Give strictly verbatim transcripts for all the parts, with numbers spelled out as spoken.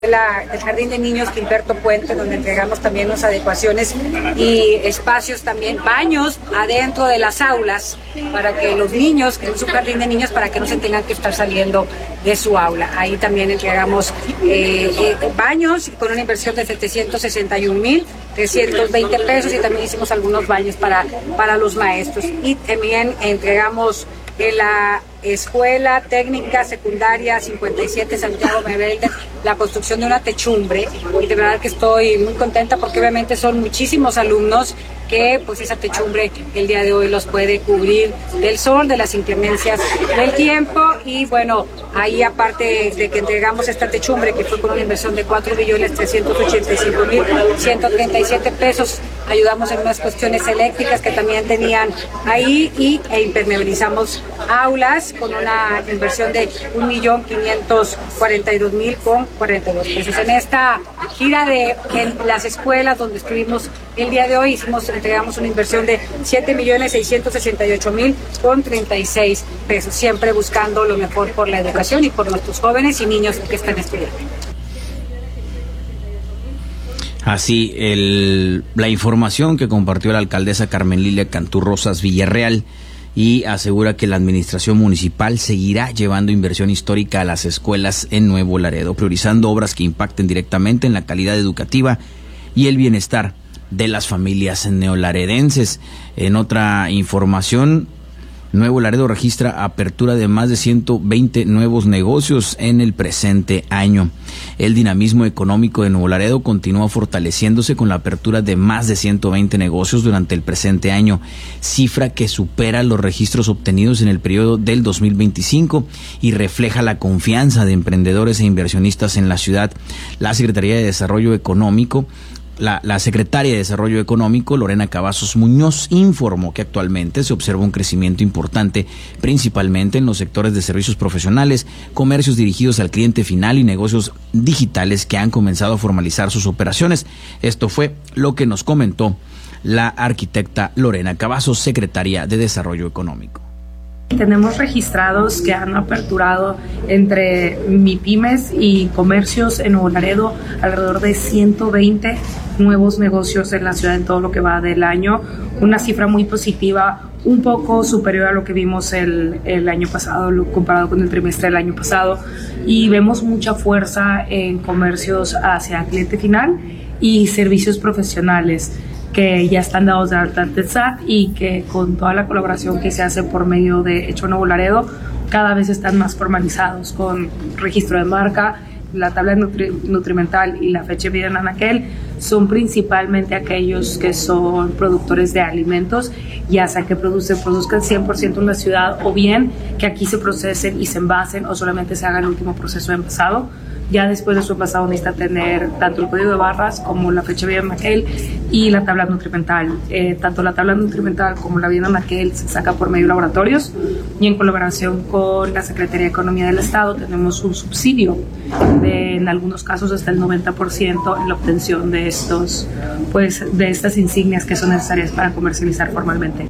La, el Jardín de Niños Gilberto Puente, donde entregamos también las adecuaciones y espacios también, baños adentro de las aulas para que los niños, que es un jardín de niños, para que no se tengan que estar saliendo de su aula. Ahí también entregamos eh, eh, baños con una inversión de setecientos sesenta y un mil trescientos veinte pesos, y también hicimos algunos baños para, para los maestros. Y también entregamos en la Escuela Técnica Secundaria cincuenta y siete Santiago Rebelde la construcción de una techumbre, y de verdad que estoy muy contenta porque obviamente son muchísimos alumnos que pues esa techumbre el día de hoy los puede cubrir del sol, de las inclemencias del tiempo. Y bueno, ahí aparte de que entregamos esta techumbre, que fue con una inversión de cuatro millones trescientos ochenta y cinco mil ciento treinta y siete pesos, ayudamos en unas cuestiones eléctricas que también tenían ahí, y e impermeabilizamos aulas con una inversión de un millón quinientos cuarenta y dos mil con cuarenta y dos pesos. En esta gira de en las escuelas donde estuvimos el día de hoy, hicimos, entregamos una inversión de siete millones seiscientos sesenta y ocho mil con treinta y seis pesos, siempre buscando lo mejor por la educación y por nuestros jóvenes y niños que están estudiando. Así, el, la información que compartió la alcaldesa Carmen Lilia Cantú Rosas Villarreal, y asegura que la administración municipal seguirá llevando inversión histórica a las escuelas en Nuevo Laredo, priorizando obras que impacten directamente en la calidad educativa y el bienestar de las familias neolaredenses. En otra información, Nuevo Laredo registra apertura de más de ciento veinte nuevos negocios en el presente año. El dinamismo económico de Nuevo Laredo continúa fortaleciéndose con la apertura de más de ciento veinte negocios durante el presente año, cifra que supera los registros obtenidos en el periodo del dos mil veinticinco y refleja la confianza de emprendedores e inversionistas en la ciudad. La Secretaría de Desarrollo Económico La, la secretaria de Desarrollo Económico, Lorena Cavazos Muñoz, informó que actualmente se observa un crecimiento importante, principalmente en los sectores de servicios profesionales, comercios dirigidos al cliente final y negocios digitales que han comenzado a formalizar sus operaciones. Esto fue lo que nos comentó la arquitecta Lorena Cavazos, secretaria de Desarrollo Económico. Tenemos registrados que han aperturado entre MIPYMES y comercios en Nuevo Laredo alrededor de ciento veinte nuevos negocios en la ciudad en todo lo que va del año, una cifra muy positiva, un poco superior a lo que vimos el, el año pasado, lo, comparado con el trimestre del año pasado, y vemos mucha fuerza en comercios hacia cliente final y servicios profesionales que ya están dados de alta ante el S A T, y que con toda la colaboración que se hace por medio de Hecho Nuevo Laredo, cada vez están más formalizados con registro de marca, la tabla nutri nutrimental y la fecha de vida en anaquel. Son principalmente aquellos que son productores de alimentos, ya sea que producen, produzcan cien por ciento en la ciudad, o bien que aquí se procesen y se envasen, o solamente se haga el último proceso de envasado. Ya después de su envasado necesita tener tanto el código de barras como la fecha de vida en anaquel y la tabla nutrimental. Eh, tanto la tabla nutrimental como la vida en anaquel se saca por medio de laboratorios, y en colaboración con la Secretaría de Economía del Estado tenemos un subsidio de, en algunos casos, hasta el noventa por ciento en la obtención de estos, pues, de estas insignias que son necesarias para comercializar formalmente.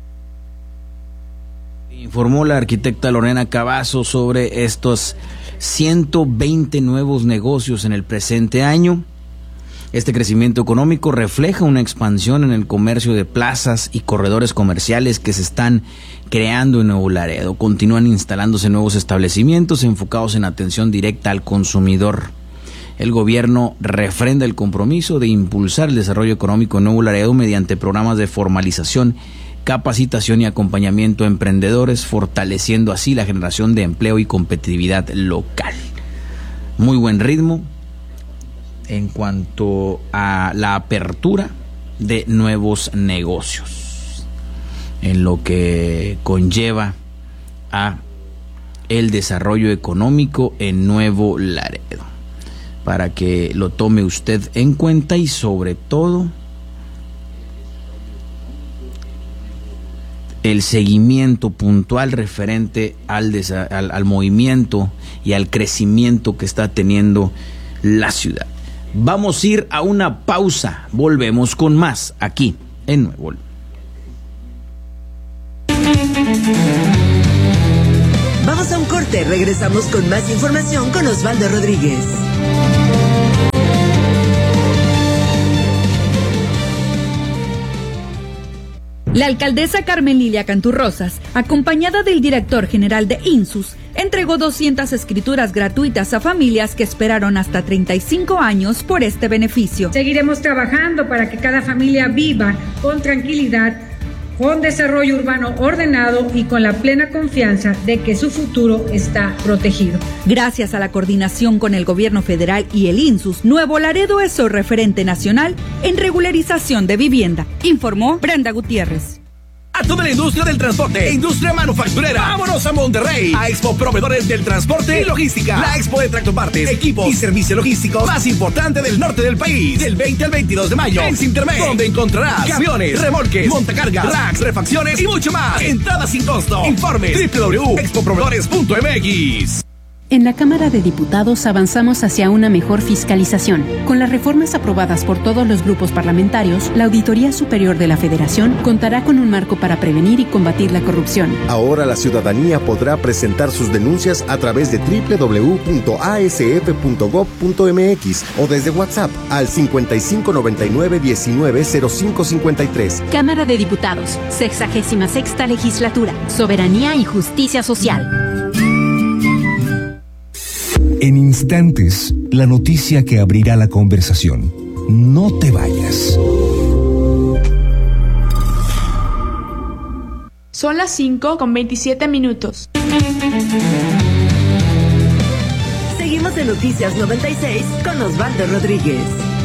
Informó la arquitecta Lorena Cavazos sobre estos ciento veinte nuevos negocios en el presente año. Este crecimiento económico refleja una expansión en el comercio de plazas y corredores comerciales que se están creando en Nuevo Laredo. Continúan instalándose nuevos establecimientos enfocados en atención directa al consumidor. El gobierno refrenda el compromiso de impulsar el desarrollo económico en Nuevo Laredo mediante programas de formalización, capacitación y acompañamiento a emprendedores, fortaleciendo así la generación de empleo y competitividad local. Muy buen ritmo en cuanto a la apertura de nuevos negocios, en lo que conlleva a el desarrollo económico en Nuevo Laredo, para que lo tome usted en cuenta, y sobre todo el seguimiento puntual referente al, al, al movimiento y al crecimiento que está teniendo la ciudad. Vamos a ir a una pausa, volvemos con más aquí en Nuevo. Vamos a un corte, regresamos con más información con Osvaldo Rodríguez. La alcaldesa Carmen Lilia Canturrosas, acompañada del director general de INSUS, entregó doscientas escrituras gratuitas a familias que esperaron hasta treinta y cinco años por este beneficio. Seguiremos trabajando para que cada familia viva con tranquilidad, con desarrollo urbano ordenado y con la plena confianza de que su futuro está protegido. Gracias a la coordinación con el gobierno federal y el INSUS, Nuevo Laredo es hoy referente nacional en regularización de vivienda, informó Brenda Gutiérrez. A toda la industria del transporte e industria manufacturera, vámonos a Monterrey, a Expo Proveedores del Transporte y Logística, la expo de tractopartes, equipos y servicio logístico más importante del norte del país, del veinte al veintidós de mayo, en Cintermex, donde encontrarás camiones, remolques, montacargas, racks, refacciones y mucho más. Entrada sin costo. Informe doble u doble u doble u punto expo proveedores punto m x. En la Cámara de Diputados avanzamos hacia una mejor fiscalización. Con las reformas aprobadas por todos los grupos parlamentarios, la Auditoría Superior de la Federación contará con un marco para prevenir y combatir la corrupción. Ahora la ciudadanía podrá presentar sus denuncias a través de doble u doble u doble u punto a s f punto gob punto m x o desde WhatsApp al cincuenta y cinco noventa y nueve diecinueve cero cinco cincuenta y tres. Cámara de Diputados, sexagésima sexta legislatura, soberanía y justicia social. En instantes, la noticia que abrirá la conversación. No te vayas. Son las cinco con veintisiete minutos. Seguimos en Noticias noventa y seis con Osvaldo Rodríguez.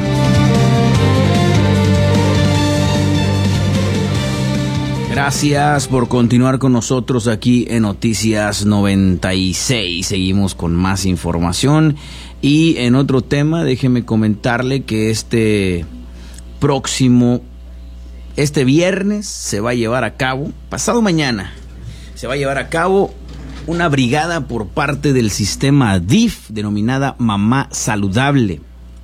Gracias por continuar con nosotros aquí en Noticias noventa y seis. Seguimos con más información y en otro tema, déjeme comentarle que este próximo, este viernes se va a llevar a cabo, pasado mañana, se va a llevar a cabo una brigada por parte del sistema D I F denominada Mamá Saludable.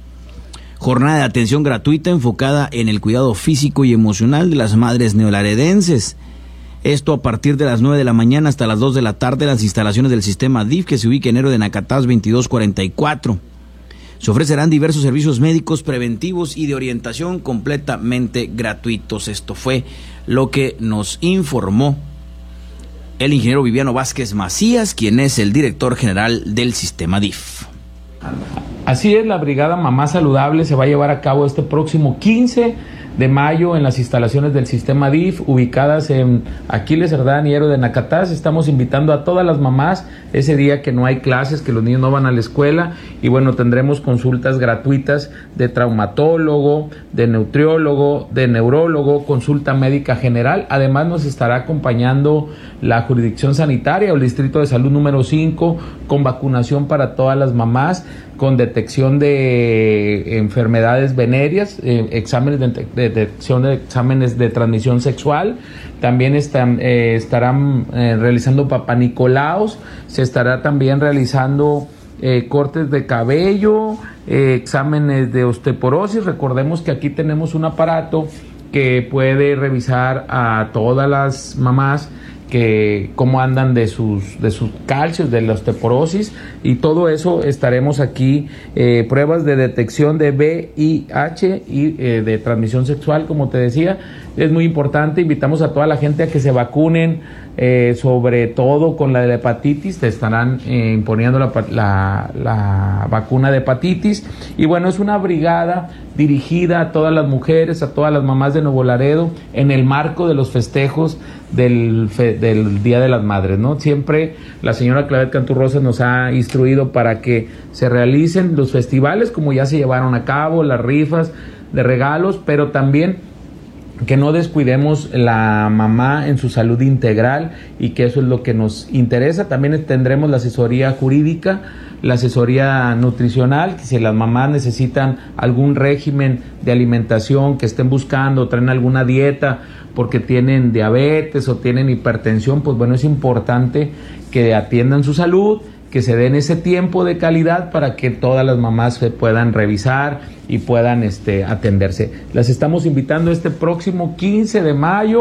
Jornada de atención gratuita enfocada en el cuidado físico y emocional de las madres neolaredenses. Esto a partir de las nueve de la mañana hasta las dos de la tarde en las instalaciones del sistema D I F que se ubica en Héroe de Nacatás veintidós cuarenta y cuatro. Se ofrecerán diversos servicios médicos preventivos y de orientación completamente gratuitos. Esto fue lo que nos informó el ingeniero Viviano Vázquez Macías, quien es el director general del sistema D I F. Así es, la Brigada Mamá Saludable se va a llevar a cabo este próximo quince de mayo en las instalaciones del sistema D I F, ubicadas en Aquiles Cerdán y Héroe de Nacatás. Estamos invitando a todas las mamás ese día que no hay clases, que los niños no van a la escuela, y bueno, tendremos consultas gratuitas de traumatólogo, de nutriólogo, de neurólogo, consulta médica general. Además nos estará acompañando la jurisdicción sanitaria o el distrito de salud número cinco con vacunación para todas las mamás, con detección de enfermedades venéreas, eh, exámenes de, de detección de exámenes de transmisión sexual. También están, eh, estarán eh, realizando papanicolaos, se estará también realizando eh, cortes de cabello, eh, exámenes de osteoporosis. Recordemos que aquí tenemos un aparato que puede revisar a todas las mamás que cómo andan de sus de sus calcios, de la osteoporosis, y todo eso estaremos aquí, eh, pruebas de detección de V I H y eh, de transmisión sexual, como te decía. Es muy importante, invitamos a toda la gente a que se vacunen, eh, sobre todo con la de la hepatitis. Te estarán eh, imponiendo la, la, la vacuna de hepatitis, y bueno, es una brigada dirigida a todas las mujeres, a todas las mamás de Nuevo Laredo, en el marco de los festejos del, fe, del Día de las Madres, ¿no? Siempre la señora Clavet Canturrosas nos ha instruido para que se realicen los festivales como ya se llevaron a cabo, las rifas de regalos, pero también que no descuidemos la mamá en su salud integral, y que eso es lo que nos interesa. También tendremos la asesoría jurídica, la asesoría nutricional, que si las mamás necesitan algún régimen de alimentación, que estén buscando, traen alguna dieta porque tienen diabetes o tienen hipertensión, pues bueno, es importante que atiendan su salud, que se den ese tiempo de calidad para que todas las mamás se puedan revisar y puedan este, atenderse. Las estamos invitando este próximo quince de mayo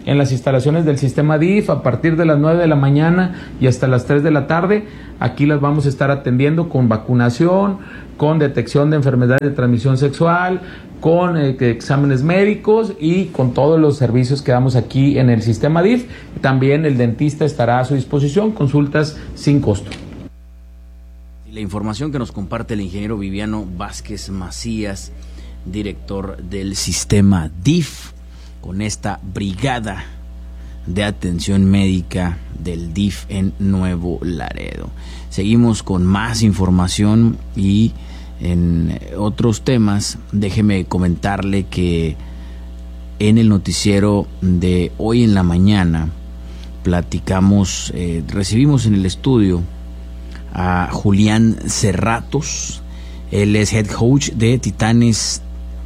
en las instalaciones del sistema D I F a partir de las nueve de la mañana y hasta las tres de la tarde. Aquí las vamos a estar atendiendo con vacunación, con detección de enfermedades de transmisión sexual, con eh, exámenes médicos y con todos los servicios que damos aquí en el sistema D I F. También el dentista estará a su disposición, consultas sin costo. La información que nos comparte el ingeniero Viviano Vázquez Macías, director del sistema D I F, con esta brigada de atención médica del D I F en Nuevo Laredo. Seguimos con más información y en otros temas. Déjeme comentarle que en el noticiero de hoy en la mañana platicamos, eh, recibimos en el estudio a Julián Cerratos. Él es head coach de Titanes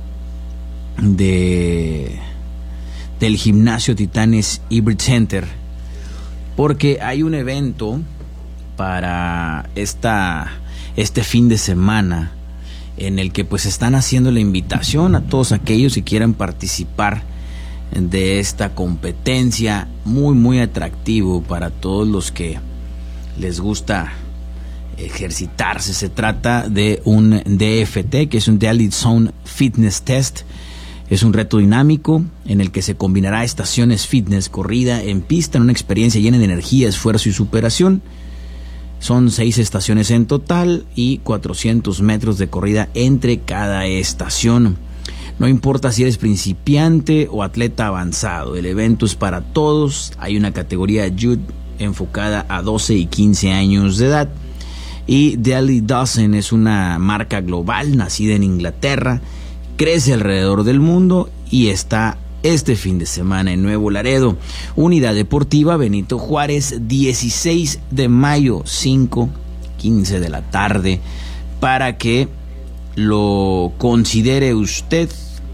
de del gimnasio Titanes Hybrid Center, porque hay un evento para esta este fin de semana en el que pues están haciendo la invitación a todos aquellos que quieran participar de esta competencia, muy muy atractivo para todos los que les gusta ejercitarse. Se trata de un D F T, que es un Daily Zone Fitness Test. Es un reto dinámico en el que se combinará estaciones fitness, corrida en pista, en una experiencia llena de energía, esfuerzo y superación. Son seis estaciones en total y cuatrocientos metros de corrida entre cada estación. No importa si eres principiante o atleta avanzado, el evento es para todos. Hay una categoría Youth enfocada a doce y quince años de edad. Y Daily Dozen es una marca global nacida en Inglaterra, crece alrededor del mundo y está este fin de semana en Nuevo Laredo. Unidad Deportiva Benito Juárez, dieciséis de mayo, cinco quince de la tarde, para que lo considere usted.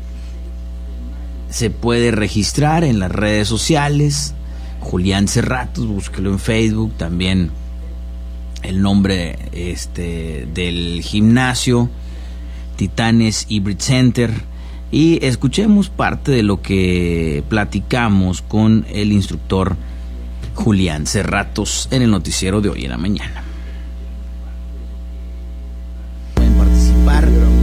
Se puede registrar en las redes sociales, Julián Cerratos, búsquelo en Facebook, también el nombre este del gimnasio Titanes Hybrid Center, y escuchemos parte de lo que platicamos con el instructor Julián Cerratos en el noticiero de hoy en la mañana. Pueden participar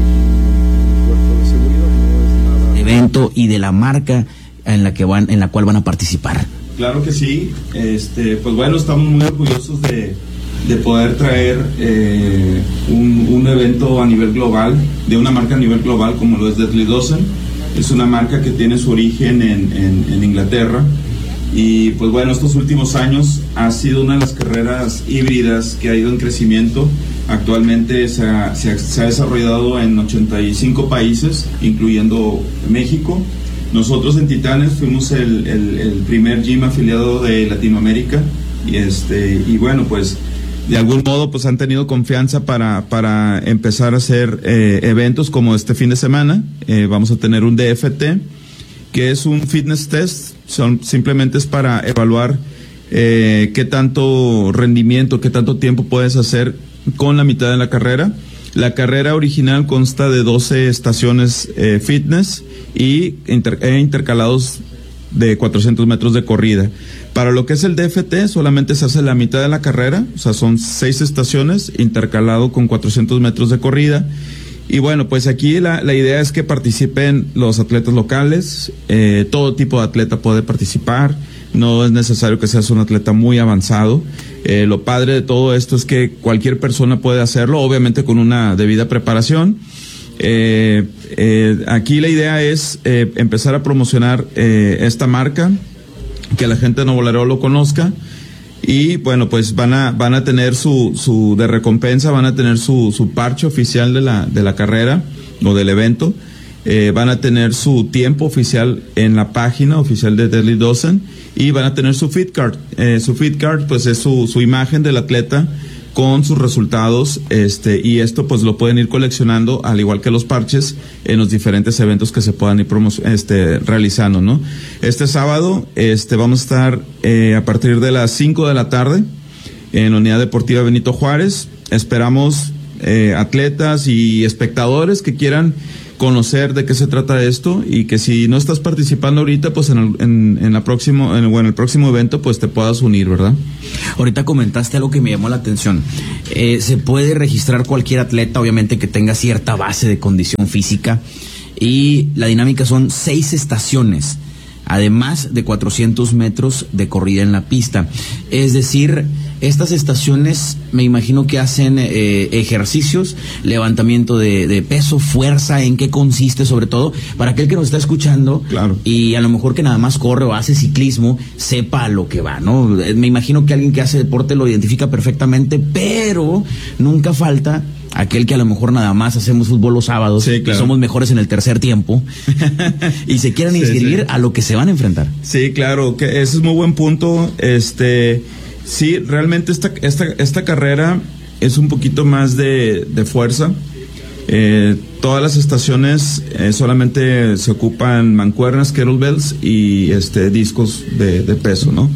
del evento y de la marca en la que van, en la cual van a participar. Claro que sí. Este, pues bueno, estamos muy orgullosos de de poder traer eh, un, un evento a nivel global, de una marca a nivel global como lo es Daily Dozen. Es una marca que tiene su origen en, en, en Inglaterra, y pues bueno, estos últimos años ha sido una de las carreras híbridas que ha ido en crecimiento. Actualmente se ha, se ha, se ha desarrollado en ochenta y cinco países, incluyendo México. Nosotros en Titanes fuimos el, el, el primer gym afiliado de Latinoamérica, y, este, y bueno, pues de algún modo pues han tenido confianza para, para empezar a hacer eh, eventos como este fin de semana. Eh, vamos a tener un D F T, que es un fitness test. Son, simplemente es para evaluar eh, qué tanto rendimiento, qué tanto tiempo puedes hacer con la mitad de la carrera. La carrera original consta de doce estaciones eh, fitness y inter, e intercalados de cuatrocientos metros de corrida. Para lo que es el D F T solamente se hace la mitad de la carrera, o sea, son seis estaciones intercalado con cuatrocientos metros de corrida. Y bueno, pues aquí la, la idea es que participen los atletas locales. Eh, todo tipo de atleta puede participar, no es necesario que seas un atleta muy avanzado. Eh, lo padre de todo esto es que cualquier persona puede hacerlo, obviamente con una debida preparación. Eh, eh, aquí la idea es eh, empezar a promocionar eh, esta marca, que la gente de Nuevo Laredo lo conozca, y bueno, pues van a van a tener su su de recompensa, van a tener su su parche oficial de la de la carrera o del evento. Eh, van a tener su tiempo oficial en la página oficial de Daily Dozen, y van a tener su fit card. Eh, su fit card pues es su su imagen del atleta con sus resultados, este, y esto pues lo pueden ir coleccionando, al igual que los parches, en los diferentes eventos que se puedan ir promo- este, realizando, ¿no? Este sábado este, vamos a estar eh, a partir de las cinco de la tarde en la Unidad Deportiva Benito Juárez. Esperamos eh, atletas y espectadores que quieran conocer de qué se trata esto, y que si no estás participando ahorita, pues en el, en, en la próximo, en, bueno, el próximo evento, pues te puedas unir, ¿verdad? Ahorita comentaste algo que me llamó la atención. Eh, se puede registrar cualquier atleta, obviamente que tenga cierta base de condición física, y la dinámica son seis estaciones, además de cuatrocientos metros de corrida en la pista. Es decir, estas estaciones me imagino que hacen eh, ejercicios, levantamiento de, de peso, fuerza, ¿en qué consiste sobre todo? Para aquel que nos está escuchando, claro, y a lo mejor que nada más corre o hace ciclismo, sepa a lo que va, ¿no? Me imagino que alguien que hace deporte lo identifica perfectamente, pero nunca falta aquel que a lo mejor nada más hacemos fútbol los sábados, sí, claro, y somos mejores en el tercer tiempo y se quieran inscribir, sí, sí, a lo que se van a enfrentar. Sí, claro, que ese es muy buen punto. Este, sí, realmente esta esta esta carrera es un poquito más de, de fuerza. Eh, todas las estaciones eh, solamente se ocupan mancuernas, kettlebells y este discos de, de peso, ¿no?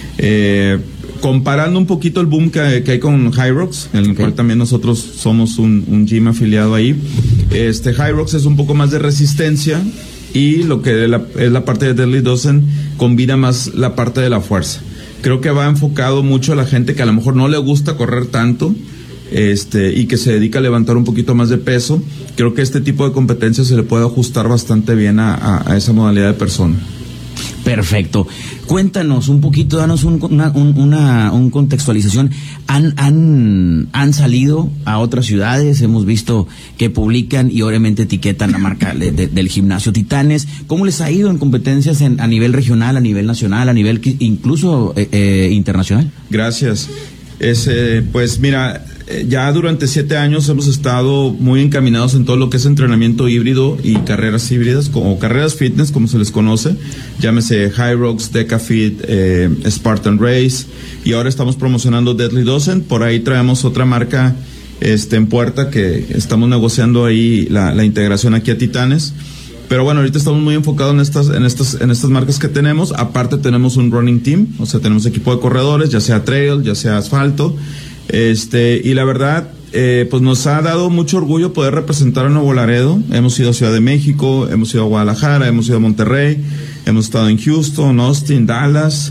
Eh, Comparando un poquito el boom que, que hay con Hyrox, en el okay. cual también nosotros somos un, un gym afiliado ahí. Este Hyrox es un poco más de resistencia, y lo que es la, es la parte de Deadly Dozen combina más la parte de la fuerza. Creo que va enfocado mucho a la gente que a lo mejor no le gusta correr tanto, este, y que se dedica a levantar un poquito más de peso. Creo que este tipo de competencia se le puede ajustar bastante bien a, a, a esa modalidad de persona. Perfecto. Cuéntanos un poquito, danos un, una, un, una un contextualización. ¿Han, han, ¿Han salido a otras ciudades? Hemos visto que publican y obviamente etiquetan la marca de, de, del gimnasio Titanes. ¿Cómo les ha ido en competencias en, a nivel regional, a nivel nacional, a nivel incluso eh, eh, internacional? Gracias. Ese, pues mira, ya durante siete años hemos estado muy encaminados en todo lo que es entrenamiento híbrido y carreras híbridas, o carreras fitness, como se les conoce, llámese Hyrox, Decafit, eh, Spartan Race, y ahora estamos promocionando Deadly Dozen. Por ahí traemos otra marca este, en puerta, que estamos negociando ahí la, la integración aquí a Titanes. Pero bueno, ahorita estamos muy enfocados en estas, en estas, en estas marcas que tenemos. Aparte tenemos un running team, o sea, tenemos equipo de corredores, ya sea trail, ya sea asfalto. Este, y la verdad, eh, pues nos ha dado mucho orgullo poder representar a Nuevo Laredo. Hemos ido a Ciudad de México, hemos ido a Guadalajara, hemos ido a Monterrey, hemos estado en Houston, Austin, Dallas,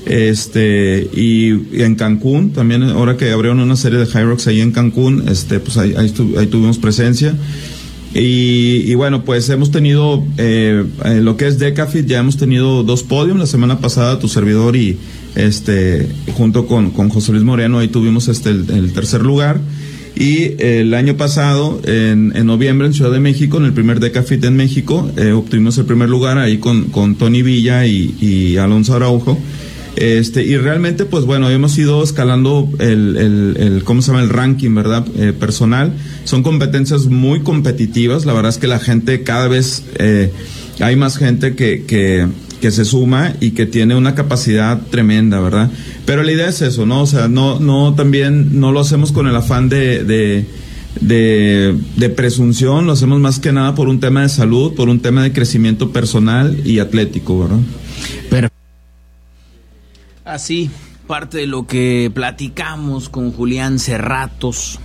este, y, y en Cancún. También ahora que abrieron una serie de Hyrox ahí en Cancún, este, pues ahí, ahí, tu, ahí tuvimos presencia. Y, y bueno, pues hemos tenido, eh, en lo que es Decafit, ya hemos tenido dos podiums. La semana pasada tu servidor y este junto con, con José Luis Moreno, ahí tuvimos este el, el tercer lugar. Y el año pasado, en, en noviembre, en Ciudad de México, en el primer Decafit en México, eh, obtuvimos el primer lugar ahí con, con Tony Villa y, y Alonso Araujo. Este, y realmente, pues bueno, hemos ido escalando el, el, el ¿cómo se llama? El ranking, ¿verdad? Eh, personal. Son competencias muy competitivas. La verdad es que la gente cada vez, eh, hay más gente que, que, que se suma y que tiene una capacidad tremenda, ¿verdad? Pero la idea es eso, ¿no? O sea, no, no, también no lo hacemos con el afán de, de, de, de presunción, lo hacemos más que nada por un tema de salud, por un tema de crecimiento personal y atlético, ¿verdad? Pero así, parte de lo que platicamos con Julián Cerratos,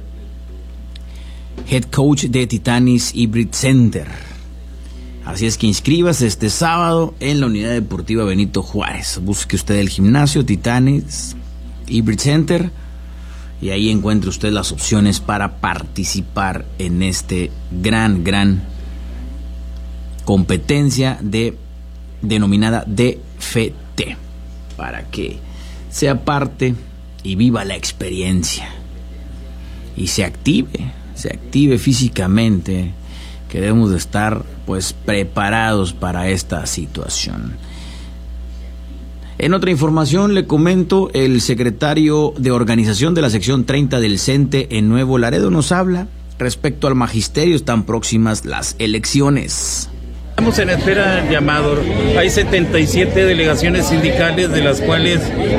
head coach de Titanes Hybrid Center. Así es que inscríbase este sábado en la Unidad Deportiva Benito Juárez. Busque usted el gimnasio Titanes Hybrid Center y ahí encuentre usted las opciones para participar en este gran, gran competencia de denominada D F T, para que sea parte y viva la experiencia y se active, se active físicamente, que debemos de estar pues preparados para esta situación. En otra información le comento, el secretario de organización de la sección treinta del CENTE en Nuevo Laredo nos habla respecto al magisterio. Están próximas las elecciones. Estamos en espera del llamado. Hay setenta y siete delegaciones sindicales, de las cuales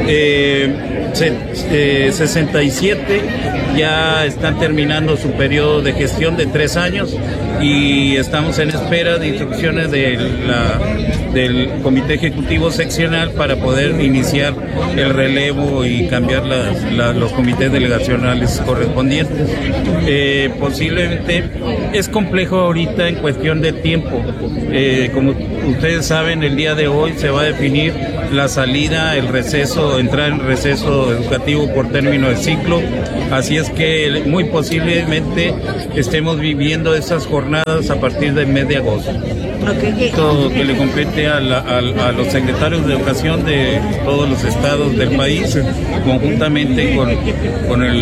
eh, se, eh, sesenta y siete ya están terminando su periodo de gestión de tres años y estamos en espera de instrucciones de la, del Comité Ejecutivo Seccional para poder iniciar el relevo y cambiar las, la, los comités delegacionales correspondientes. Eh, posiblemente es complejo ahorita en cuestión de tiempo. Eh, como ustedes saben, el día de hoy se va a definir la salida, el receso, entrar en receso educativo por término de ciclo, así es que muy posiblemente estemos viviendo esas jornadas a partir del mes de agosto. Okay. Esto que le compete a, la, a, a los secretarios de educación de todos los estados del país, conjuntamente con, con el,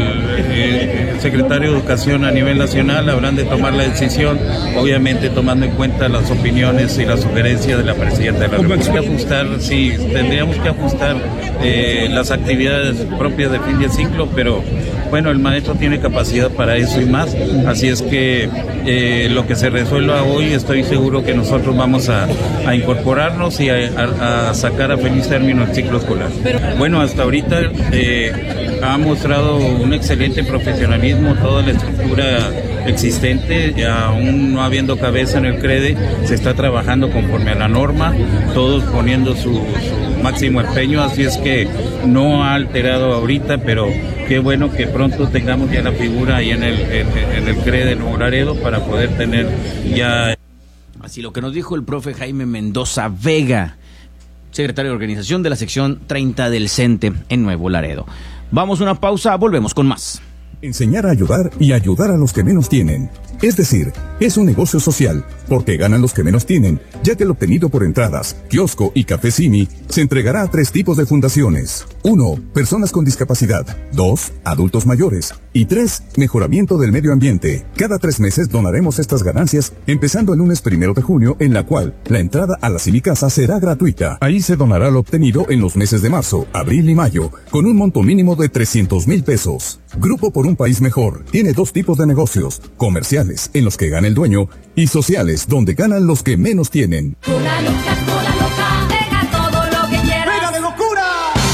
eh, el secretario de Educación a nivel nacional, habrán de tomar la decisión, obviamente tomando en cuenta las opiniones y las sugerencias de la Presidenta de la República. Tenemos que ajustar, sí, tendríamos que ajustar eh, las actividades propias de fin de ciclo, pero bueno, el maestro tiene capacidad para eso y más, así es que eh, lo que se resuelva hoy, estoy seguro que nosotros vamos a, a incorporarnos y a, a, a sacar a feliz término el ciclo escolar. Bueno, hasta ahorita eh, ha mostrado un excelente profesionalismo, toda la estructura existente, aún no habiendo cabeza en el CREDE, se está trabajando conforme a la norma, todos poniendo su, su máximo empeño, así es que no ha alterado ahorita, pero qué bueno que pronto tengamos ya la figura ahí en el, en, en el CREDE de Nuevo Laredo para poder tener ya... Así lo que nos dijo el profe Jaime Mendoza Vega, secretario de organización de la sección treinta del CENTE en Nuevo Laredo. Vamos a una pausa, volvemos con más. Enseñar a ayudar y ayudar a los que menos tienen. Es decir, es un negocio social, porque ganan los que menos tienen, ya que el obtenido por entradas, kiosco y café Simi se entregará a tres tipos de fundaciones. Uno, personas con discapacidad. Dos, adultos mayores. Y tres, mejoramiento del medio ambiente. Cada tres meses donaremos estas ganancias, empezando el lunes primero de junio, en la cual la entrada a la Simi Casa será gratuita. Ahí se donará lo obtenido en los meses de marzo, abril y mayo, con un monto mínimo de trescientos mil pesos. Grupo por un país mejor tiene dos tipos de negocios: comerciales, en los que gana el dueño, y sociales, donde ganan los que menos tienen. Cola loca, cola loca, deja todo lo que quieras. ¡Venga de locura!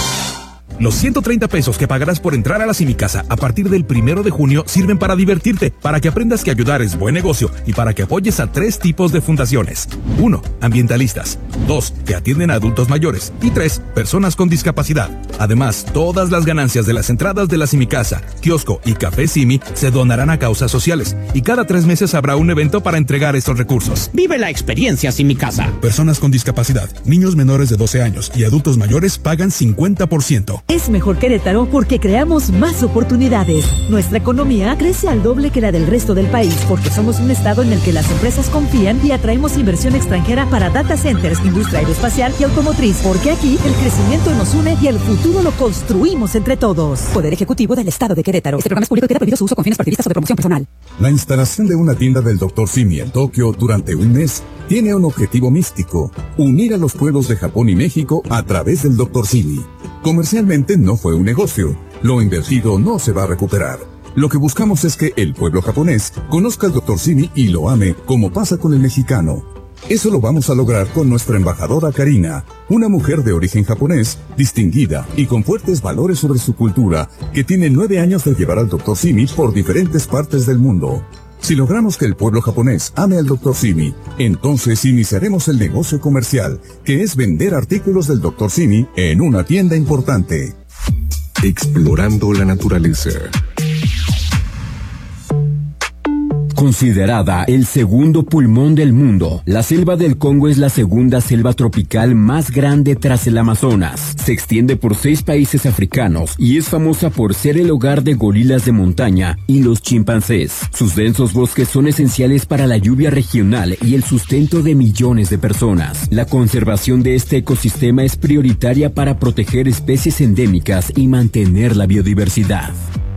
Los ciento treinta pesos que pagarás por entrar a la Simi Casa a partir del primero de junio sirven para divertirte, para que aprendas que ayudar es buen negocio y para que apoyes a tres tipos de fundaciones. Uno, ambientalistas. Dos, que atienden a adultos mayores. Y tres, personas con discapacidad. Además, todas las ganancias de las entradas de la Simi Casa, kiosco y café Simi se donarán a causas sociales. Y cada tres meses habrá un evento para entregar estos recursos. Vive la experiencia Simi Casa. Personas con discapacidad, niños menores de doce años y adultos mayores pagan cincuenta por ciento. Es mejor Querétaro porque creamos más oportunidades. Nuestra economía crece al doble que la del resto del país porque somos un estado en el que las empresas confían y atraemos inversión extranjera para data centers, industria aeroespacial y automotriz. Porque aquí el crecimiento nos une y el futuro lo construimos entre todos. Poder Ejecutivo del Estado de Querétaro. Este programa es público y queda prohibido su uso con fines partidistas o de promoción personal. La instalación de una tienda del doctor Simi en Tokio durante un mes tiene un objetivo místico: unir a los pueblos de Japón y México a través del doctor Simi. Comercialmente no fue un negocio. Lo invertido no se va a recuperar. Lo que buscamos es que el pueblo japonés conozca al doctor Simi y lo ame, como pasa con el mexicano. Eso lo vamos a lograr con nuestra embajadora Karina, una mujer de origen japonés, distinguida y con fuertes valores sobre su cultura, que tiene nueve años de llevar al doctor Simi por diferentes partes del mundo. Si logramos que el pueblo japonés ame al doctor Simi, entonces iniciaremos el negocio comercial, que es vender artículos del doctor Simi en una tienda importante. Explorando la naturaleza. Considerada el segundo pulmón del mundo, la selva del Congo es la segunda selva tropical más grande tras el Amazonas. Se extiende por seis países africanos y es famosa por ser el hogar de gorilas de montaña y los chimpancés. Sus densos bosques son esenciales para la lluvia regional y el sustento de millones de personas. La conservación de este ecosistema es prioritaria para proteger especies endémicas y mantener la biodiversidad.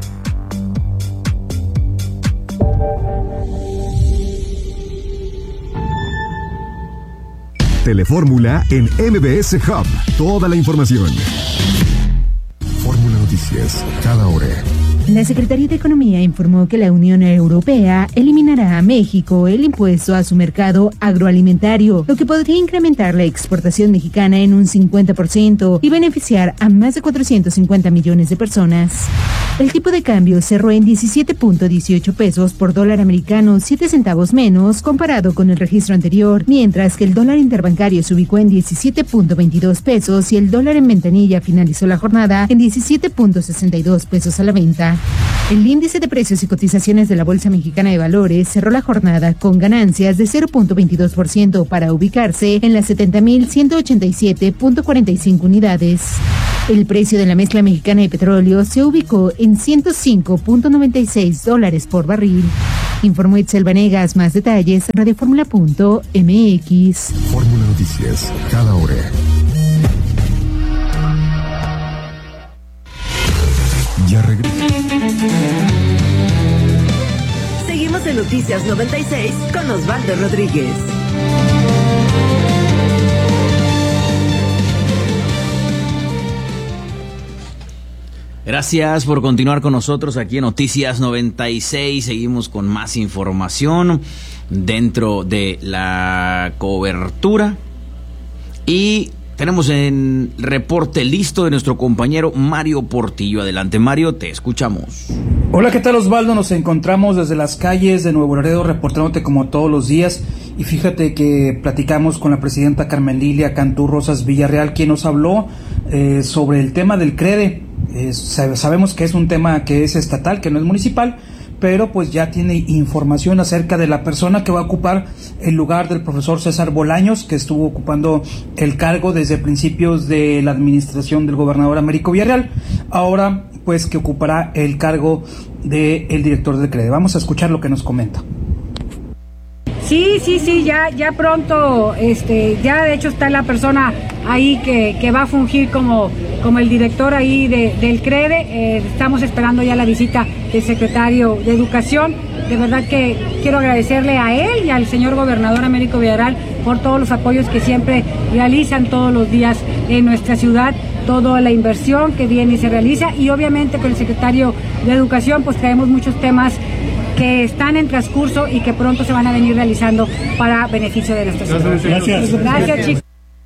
Telefórmula en M B S Hub. Toda la información. Fórmula Noticias, cada hora. La Secretaría de Economía informó que la Unión Europea eliminará a México el impuesto a su mercado agroalimentario, lo que podría incrementar la exportación mexicana en un cincuenta por ciento y beneficiar a más de cuatrocientos cincuenta millones de personas. El tipo de cambio cerró en diecisiete punto dieciocho pesos por dólar americano, siete centavos menos comparado con el registro anterior, mientras que el dólar interbancario se ubicó en diecisiete punto veintidós pesos y el dólar en ventanilla finalizó la jornada en diecisiete punto sesenta y dos pesos a la venta. El índice de precios y cotizaciones de la Bolsa Mexicana de Valores cerró la jornada con ganancias de cero punto veintidós por ciento para ubicarse en las setenta mil ciento ochenta y siete punto cuarenta y cinco unidades. El precio de la mezcla mexicana de petróleo se ubicó en ciento cinco punto noventa y seis dólares por barril. Informó Itzel Vanegas. Más detalles, radioformula punto m x. Fórmula Noticias, cada hora. Ya regreso. Seguimos en Noticias noventa y seis con Osvaldo Rodríguez. Gracias por continuar con nosotros aquí en Noticias noventa y seis. Seguimos con más información dentro de la cobertura. Y tenemos el reporte listo de nuestro compañero Mario Portillo. Adelante, Mario, te escuchamos. Hola, ¿qué tal, Osvaldo? Nos encontramos desde las calles de Nuevo Laredo reportándote como todos los días. Y fíjate que platicamos con la presidenta Carmen Lilia Cantú Rosas Villarreal, quien nos habló eh, sobre el tema del CREDE. Eh, sabemos que es un tema que es estatal, que no es municipal, pero pues ya tiene información acerca de la persona que va a ocupar el lugar del profesor César Bolaños, que estuvo ocupando el cargo desde principios de la administración del gobernador Américo Villarreal, ahora pues que ocupará el cargo del director del CREDE. Vamos a escuchar lo que nos comenta. Sí, sí, sí, ya, ya pronto, este, ya de hecho está la persona ahí que, que va a fungir como, como el director ahí de, del CREDE. Eh, estamos esperando ya la visita del secretario de Educación. De verdad que quiero agradecerle a él y al señor gobernador Américo Villarreal por todos los apoyos que siempre realizan todos los días en nuestra ciudad, toda la inversión que viene y se realiza, y obviamente con el secretario de Educación pues traemos muchos temas que están en transcurso y que pronto se van a venir realizando para beneficio de nuestra ciudad. Gracias. Gracias, chicos.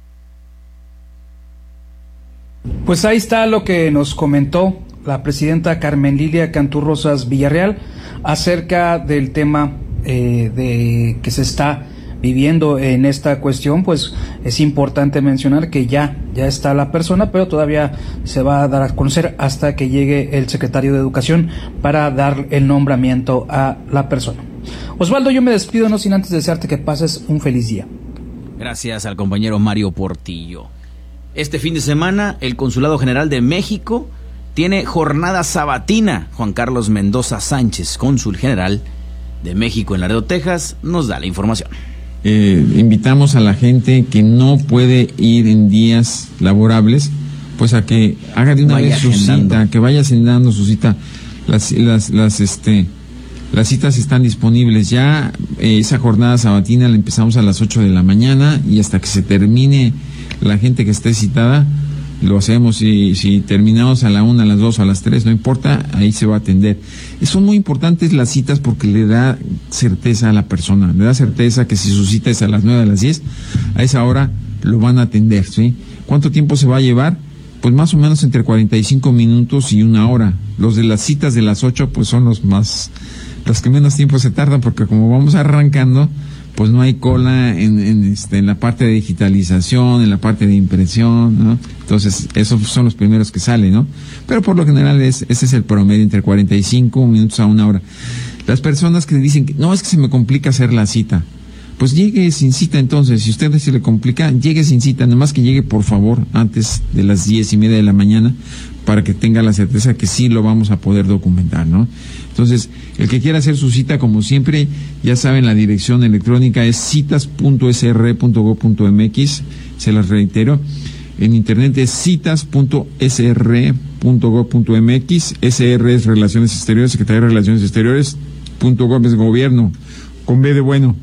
Pues ahí está lo que nos comentó la presidenta Carmen Lilia Cantú Rosas Villarreal acerca del tema eh, de que se está viviendo en esta cuestión. Pues es importante mencionar que ya ya está la persona, pero todavía se va a dar a conocer hasta que llegue el secretario de Educación para dar el nombramiento a la persona. Osvaldo, yo me despido no sin antes desearte que pases un feliz día. Gracias al compañero Mario Portillo. Este fin de semana el Consulado General de México tiene jornada sabatina. Juan Carlos Mendoza Sánchez, cónsul general de México en Laredo, Texas, nos da la información. Eh, invitamos a la gente que no puede ir en días laborables, pues a que haga de una vaya vez su agendando. cita, que vaya agendando su cita. Las, las, las, este, las citas están disponibles ya. Eh, esa jornada sabatina la empezamos a las ocho de la mañana y hasta que se termine la gente que esté citada, lo hacemos. Y si terminamos a la una, a las dos, a las tres, no importa, ahí se va a atender. Son muy importantes las citas porque le da certeza a la persona, le da certeza que si su cita es a las nueve, a las diez, a esa hora lo van a atender, ¿sí? ¿Cuánto tiempo se va a llevar? Pues más o menos entre cuarenta y cinco minutos y una hora. Los de las citas de las ocho, pues son los más, los que menos tiempo se tardan, porque como vamos arrancando, pues no hay cola en, en, este, en la parte de digitalización, en la parte de impresión, ¿no? Entonces, esos son los primeros que salen, ¿no? Pero por lo general es, ese es el promedio, entre cuarenta y cinco minutos a una hora. Las personas que dicen que no, es que se me complica hacer la cita, pues llegue sin cita. Entonces, si usted se le complica, llegue sin cita, nada más que llegue por favor antes de las diez y media de la mañana, para que tenga la certeza que sí lo vamos a poder documentar, ¿no? Entonces, el que quiera hacer su cita, como siempre, ya saben, la dirección electrónica es citas punto s r punto gob punto m x, se las reitero, en internet es citas punto s r punto gob punto m x, S R es Relaciones Exteriores, Secretaría de Relaciones Exteriores, punto .gov es Gobierno, con B de bueno.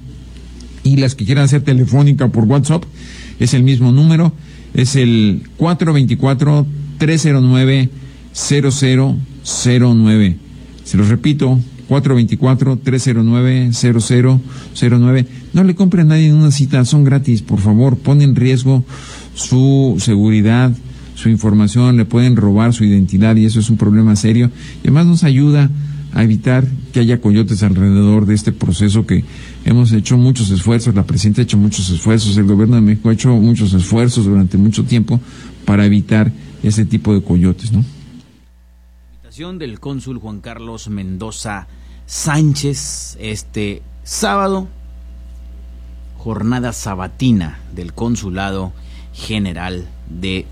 Y las que quieran hacer telefónica por WhatsApp, es el mismo número, es el cuatro dos cuatro, tres cero nueve, cero cero cero nueve. Se los repito, cuatro dos cuatro, tres cero nueve, cero cero cero nueve. No le compre a nadie en una cita, son gratis, por favor, pone en riesgo su seguridad, su información, le pueden robar su identidad y eso es un problema serio. Y además nos ayuda a evitar que haya coyotes alrededor de este proceso que hemos hecho muchos esfuerzos, la presidenta ha hecho muchos esfuerzos, el gobierno de México ha hecho muchos esfuerzos durante mucho tiempo para evitar ese tipo de coyotes, ¿no? Invitación del cónsul Juan Carlos Mendoza Sánchez este sábado, jornada sabatina del Consulado General de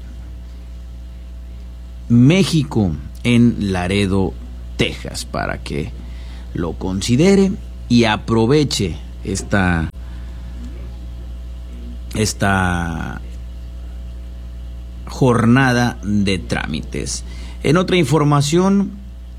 México en Laredo, Texas, para que lo considere y aproveche esta esta jornada de trámites. En otra información,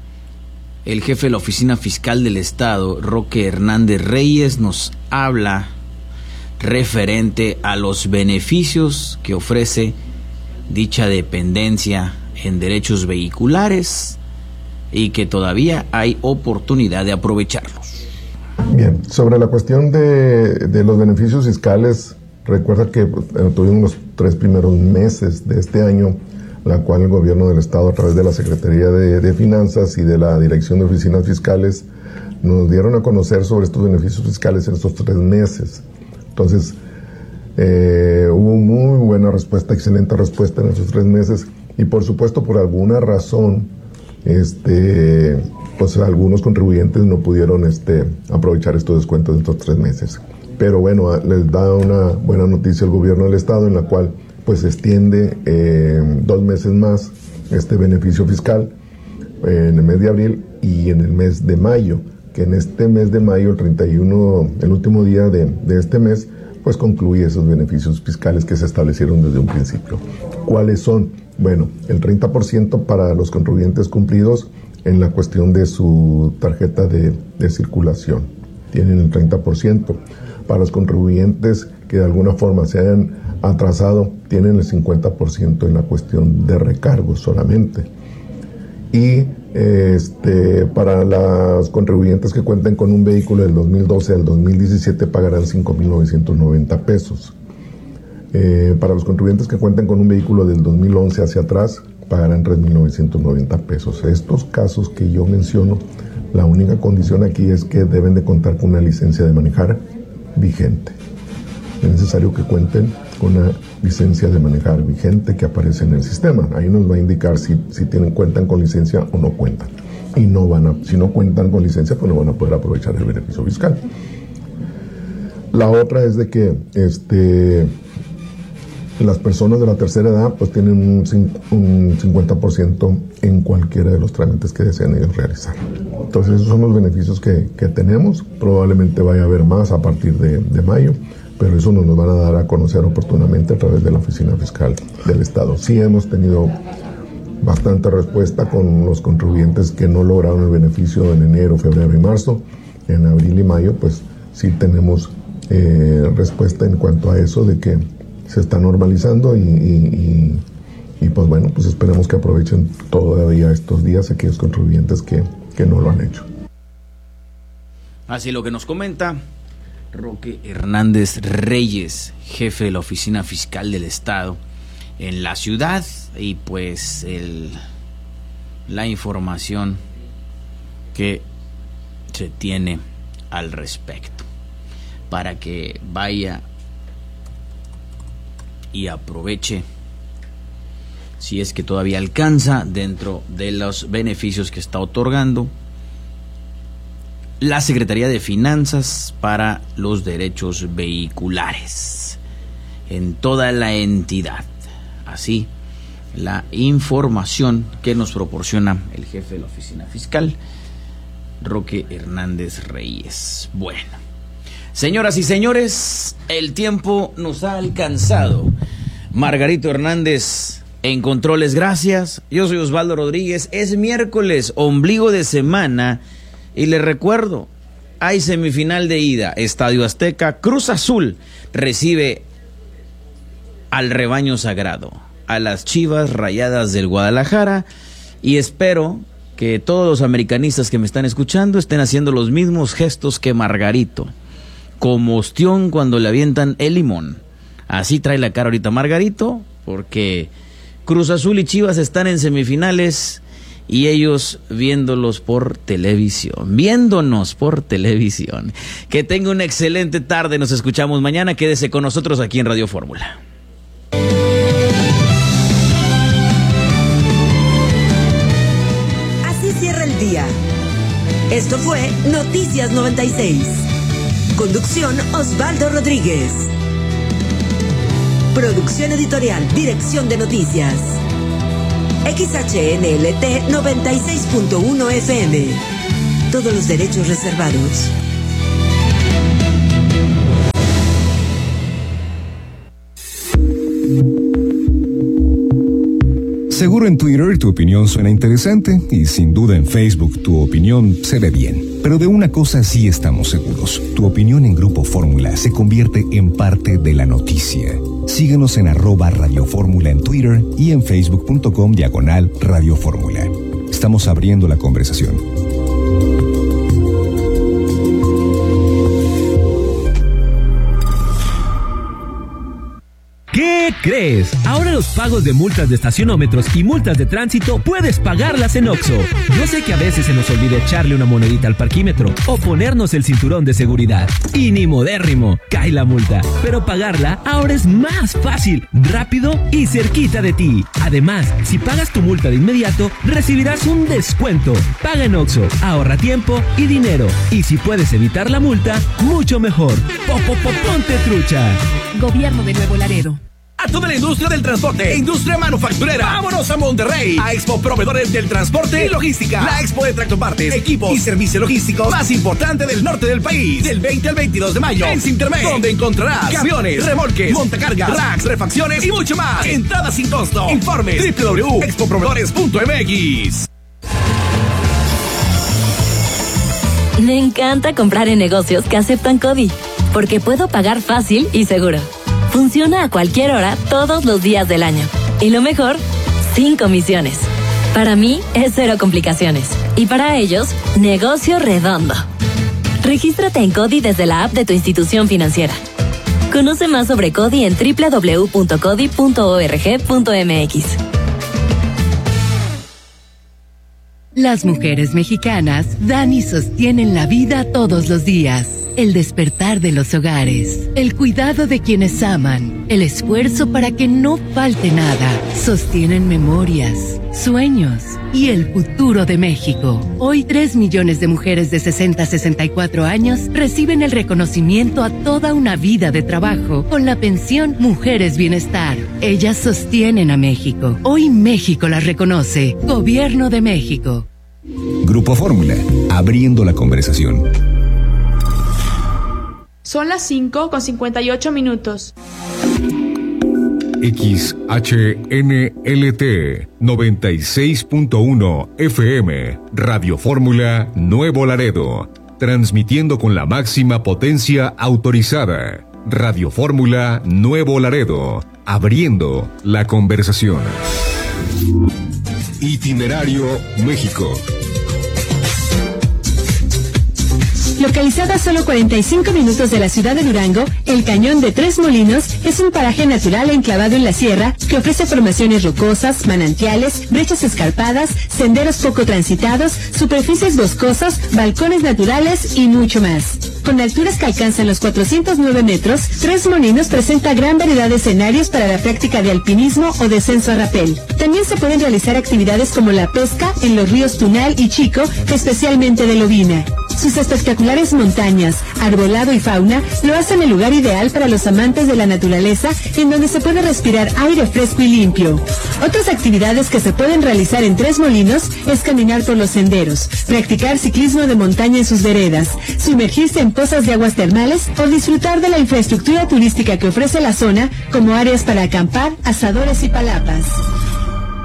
el jefe de la Oficina Fiscal del Estado, Roque Hernández Reyes, nos habla referente a los beneficios que ofrece dicha dependencia en derechos vehiculares y que todavía hay oportunidad de aprovecharlos. Bien, sobre la cuestión de, de los beneficios fiscales, recuerda que eh, tuvimos los tres primeros meses de este año, la cual el gobierno del estado a través de la Secretaría de, de Finanzas y de la Dirección de Oficinas Fiscales nos dieron a conocer sobre estos beneficios fiscales en estos tres meses. Entonces, eh, hubo muy buena respuesta, excelente respuesta en esos tres meses y por supuesto por alguna razón este pues algunos contribuyentes no pudieron este aprovechar estos descuentos de estos tres meses, pero bueno, les da una buena noticia el gobierno del estado en la cual pues extiende eh, dos meses más este beneficio fiscal eh, en el mes de abril y en el mes de mayo, que en este mes de mayo, el treinta y uno, el último día de, de este mes, pues concluye esos beneficios fiscales que se establecieron desde un principio. ¿Cuáles son? Bueno, el treinta por ciento para los contribuyentes cumplidos en la cuestión de su tarjeta de, de circulación. Tienen el treinta por ciento. Para los contribuyentes que de alguna forma se hayan atrasado, tienen el cincuenta por ciento en la cuestión de recargos solamente. Y este, para los contribuyentes que cuenten con un vehículo del dos mil doce al dos mil diecisiete pagarán cinco mil novecientos noventa pesos. Eh, para los contribuyentes que cuenten con un vehículo del dos mil once hacia atrás pagarán tres mil novecientos noventa pesos. Estos casos que yo menciono, la única condición aquí es que deben de contar con una licencia de manejar vigente. Es necesario que cuenten con una licencia de manejar vigente que aparece en el sistema. Ahí nos va a indicar si, si tienen, cuentan con licencia o no cuentan. Y no van a, si no cuentan con licencia, pues no van a poder aprovechar el beneficio fiscal. La otra es de que este, las personas de la tercera edad pues tienen un, un cincuenta por ciento en cualquiera de los trámites que deseen ellos realizar. Entonces esos son los beneficios que, que tenemos. Probablemente vaya a haber más a partir de, de mayo, pero eso nos lo van a dar a conocer oportunamente a través de la Oficina Fiscal del Estado. Sí hemos tenido bastante respuesta con los contribuyentes que no lograron el beneficio en enero, febrero y marzo. En abril y mayo pues sí tenemos eh, respuesta en cuanto a eso de que se está normalizando y, y, y, y pues bueno, pues esperemos que aprovechen todavía estos días aquellos contribuyentes que, que no lo han hecho. Así lo que nos comenta Roque Hernández Reyes, jefe de la Oficina Fiscal del Estado en la ciudad, y pues el, la información que se tiene al respecto para que vaya y aproveche si es que todavía alcanza dentro de los beneficios que está otorgando la Secretaría de Finanzas para los derechos vehiculares en toda la entidad. Así, la información que nos proporciona el jefe de la Oficina Fiscal, Roque Hernández Reyes. Bueno, señoras y señores, el tiempo nos ha alcanzado. Margarito Hernández en controles, gracias. Yo soy Osvaldo Rodríguez. Es miércoles, ombligo de semana. Y les recuerdo, hay semifinal de ida, Estadio Azteca, Cruz Azul recibe al rebaño sagrado, a las Chivas Rayadas del Guadalajara, y espero que todos los americanistas que me están escuchando estén haciendo los mismos gestos que Margarito, como ostión cuando le avientan el limón. Así trae la cara ahorita Margarito, porque Cruz Azul y Chivas están en semifinales y ellos viéndolos por televisión, viéndonos por televisión. Que tenga una excelente tarde, nos escuchamos mañana, quédese con nosotros aquí en Radio Fórmula. Cierra el día. Esto fue Noticias noventa y seis. Conducción Osvaldo Rodríguez. Producción editorial, dirección de noticias. X H N L T noventa y seis punto uno F M. Todos los derechos reservados. Seguro en Twitter tu opinión suena interesante y sin duda en Facebook tu opinión se ve bien. Pero de una cosa sí estamos seguros. Tu opinión en Grupo Fórmula se convierte en parte de la noticia. Síguenos en arroba Radio Fórmula en Twitter y en facebook punto com diagonal Radio Fórmula. Estamos abriendo la conversación. ¿Qué crees? Ahora los pagos de multas de estacionómetros y multas de tránsito puedes pagarlas en Oxxo. Yo sé que a veces se nos olvida echarle una monedita al parquímetro o ponernos el cinturón de seguridad. Y ni modérrimo, cae la multa. Pero pagarla ahora es más fácil, rápido y cerquita de ti. Además, si pagas tu multa de inmediato, recibirás un descuento. Paga en Oxxo, ahorra tiempo y dinero. Y si puedes evitar la multa, mucho mejor. Ponte trucha. Gobierno de Nuevo Laredo. A toda la industria del transporte e industria manufacturera. Vámonos a Monterrey, a Expo Proveedores del Transporte y Logística. La expo de tractopartes, equipos y servicios logísticos más importante del norte del país. Del veinte al veintidós de mayo en Cintermex, donde encontrarás camiones, remolques, montacargas, racks, refacciones y mucho más. Entrada sin costo. Informe doble u doble u doble u punto expo proveedores punto m x. Me encanta comprar en negocios que aceptan CODI, porque puedo pagar fácil y seguro. Funciona a cualquier hora, todos los días del año. Y lo mejor, sin comisiones. Para mí, es cero complicaciones. Y para ellos, negocio redondo. Regístrate en CODI desde la app de tu institución financiera. Conoce más sobre CODI en doble u doble u doble u punto codi punto org punto m x. Las mujeres mexicanas dan y sostienen la vida todos los días. El despertar de los hogares, el cuidado de quienes aman, el esfuerzo para que no falte nada, sostienen memorias, sueños y el futuro de México. Hoy tres millones de mujeres de sesenta a sesenta y cuatro años reciben el reconocimiento a toda una vida de trabajo con la pensión Mujeres Bienestar. Ellas sostienen a México. Hoy México las reconoce. Gobierno de México. Grupo Fórmula, abriendo la conversación. Son las cinco con cincuenta y ocho minutos. X H N L T noventa y seis punto uno F M, Radio Fórmula Nuevo Laredo, transmitiendo con la máxima potencia autorizada. Radio Fórmula Nuevo Laredo, abriendo la conversación. Itinerario México. Localizado a solo cuarenta y cinco minutos de la ciudad de Durango, el Cañón de Tres Molinos es un paraje natural enclavado en la sierra que ofrece formaciones rocosas, manantiales, brechas escarpadas, senderos poco transitados, superficies boscosas, balcones naturales y mucho más. Con alturas que alcanzan los cuatrocientos nueve metros, Tres Molinos presenta gran variedad de escenarios para la práctica de alpinismo o descenso a rapel. También se pueden realizar actividades como la pesca en los ríos Tunal y Chico, especialmente de lobina. Sus espectaculares montañas, arbolado y fauna lo hacen el lugar ideal para los amantes de la naturaleza, en donde se puede respirar aire fresco y limpio. Otras actividades que se pueden realizar en Tres Molinos es caminar por los senderos, practicar ciclismo de montaña en sus veredas, sumergirse en pozas de aguas termales o disfrutar de la infraestructura turística que ofrece la zona, como áreas para acampar, asadores y palapas.